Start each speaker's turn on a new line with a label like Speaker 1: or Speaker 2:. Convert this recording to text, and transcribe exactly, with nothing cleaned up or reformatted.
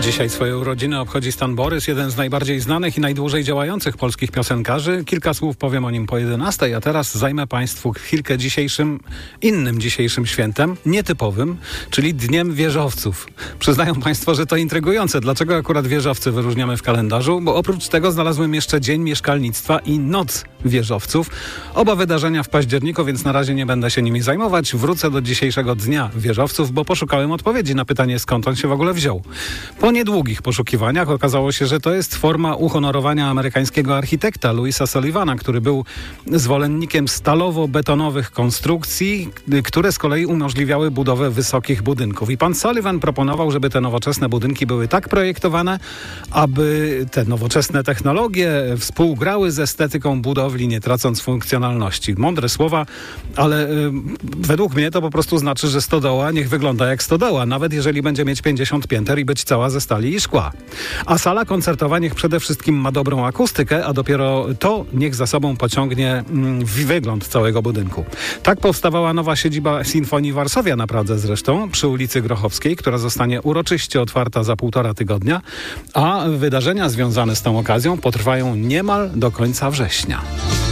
Speaker 1: Dzisiaj swoje urodziny obchodzi Stan Borys, jeden z najbardziej znanych i najdłużej działających polskich piosenkarzy. Kilka słów powiem o nim po jedenastej, a teraz zajmę Państwu chwilkę dzisiejszym, innym dzisiejszym świętem, nietypowym, czyli Dniem Wieżowców. Przyznają Państwo, że to intrygujące. Dlaczego akurat wieżowcy wyróżniamy w kalendarzu? Bo oprócz tego znalazłem jeszcze Dzień Mieszkalnictwa i Noc Wieżowców. Oba wydarzenia w październiku, więc na razie nie będę się nimi zajmować. Wrócę do dzisiejszego Dnia Wieżowców, bo poszukałem odpowiedzi na pytanie, skąd on się w ogóle wziął. Po niedługich poszukiwaniach okazało się, że to jest forma uhonorowania amerykańskiego architekta Louisa Sullivana, który był zwolennikiem stalowo-betonowych konstrukcji, które z kolei umożliwiały budowę wysokich budynków. I pan Sullivan proponował, żeby te nowoczesne budynki były tak projektowane, aby te nowoczesne technologie współgrały z estetyką budowli, nie tracąc funkcjonalności. Mądre słowa, ale y, według mnie to po prostu znaczy, że stodoła niech wygląda jak stodoła, nawet jeżeli będzie mieć pięćdziesiąt pięter i być cała ze stali i szkła. A sala koncertowa niech przede wszystkim ma dobrą akustykę, a dopiero to niech za sobą pociągnie mm, wygląd całego budynku. Tak powstawała nowa siedziba Sinfonii Varsovia na Pradze zresztą, przy ulicy Grochowskiej, która zostanie uroczyście otwarta za półtora tygodnia, a wydarzenia związane z tą okazją potrwają niemal do końca września.